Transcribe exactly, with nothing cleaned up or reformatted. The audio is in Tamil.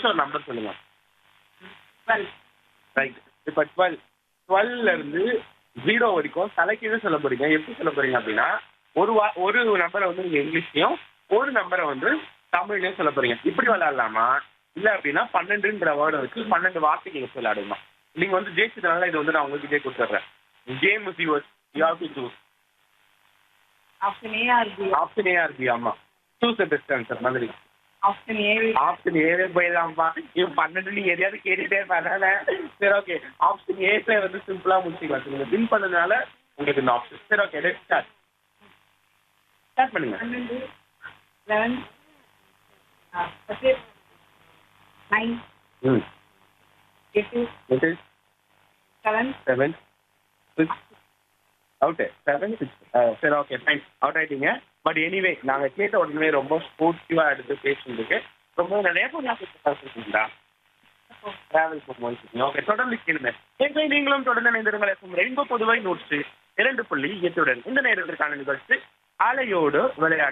பிடிச்ச ஒரு நம்பர் சொல்லுங்க. டுவெல். ரைட். இப்போ டுவெல் டுவெல்ல இருந்து ஜீரோ வரைக்கும் தலைக்கீழே சொல்ல போறீங்க. எப்படி சொல்ல போறீங்க அப்படின்னா ஒரு வா ஒரு நம்பரை வந்து நீங்க இங்கிலீஷ்லயும் ஒரு நம்பரை வந்து தமிழ்லயும் சொல்ல போறீங்க. இப்படி விளையாடலாமா? இல்ல அப்படின்னா பன்னெண்டுன்ற வேர்டை வச்சு பன்னெண்டு வார்த்தைகளை வச்சு விளையாடுமா? நீங்க வந்து ஜெயிச்சதுனால இது வந்து நான் உங்ககிட்டே கொடுத்துட்றேன். Game is yours. You have to choose. Option A R B? Option A R B? ஆமா. சூஸ் த பெஸ்ட் ஆன்சர் மாதிரி. Option A. ஆப்ஷன் ஏவே போயிடலாம்ப்பா. இவன் பன்னெண்டு நீங்க எதையாவது கேட்டுட்டே இருப்பாங்க. சரி ஓகே. ஆப்ஷன் ஏல வந்து சிம்பிளா முடிச்சுக்கலாம். நீங்க வின் பண்ணதுனால உங்களுக்கு இந்த ஆப்ஷன். சரி ஓகே. Let's start. ஸ்டார்ட் பண்ணுங்க. பன்னெண்டு, லெவன், பத்து, நைன், ம். எட்டு, எட்டு, seven, seven, six. Out. Seven, six. சரி ஓகே ஃபைன். அவுட் ஆயிட்டீங்க. பட் எனிவே நாங்க கேட்ட உடனே ரொம்ப ஸ்போர்ட்டிவா எடுத்து பேசுனதுக்கு ரொம்ப நிறைய பேசுறீங்களா? டிராவல் பண்ணுவோம். ஓகே தொடர்ந்து கேளுங்க. ஏற்கனவே நீங்களும் தொடர்ந்து இணைந்திருங்கள். ரெயின்போ புதுவை நூற்று இரண்டு புள்ளி எட்டுடன் இந்த நேரத்திற்கான நிகழ்ச்சி அலையோடு விளையாடு.